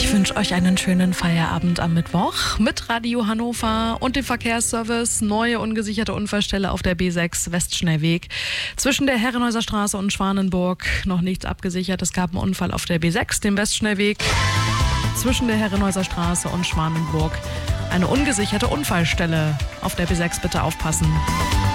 Ich wünsche euch einen schönen Feierabend am Mittwoch mit Radio Hannover und dem Verkehrsservice. Neue ungesicherte Unfallstelle auf der B6 Westschnellweg. Zwischen der Herrenhäuser Straße und Schwanenburg noch nichts abgesichert. Es gab einen Unfall auf der B6, dem Westschnellweg. Zwischen der Herrenhäuser Straße und Schwanenburg eine ungesicherte Unfallstelle. Auf der B6 bitte aufpassen.